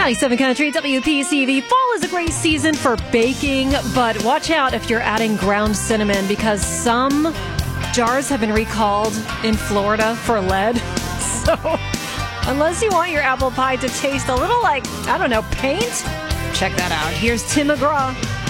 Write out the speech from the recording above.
97 Country, WPCV. Fall is a great season for baking, but watch out if you're adding ground cinnamon because some jars have been recalled in Florida for lead. So unless you want your apple pie to taste a little like, I don't know, paint, check that out. Here's Tim McGraw.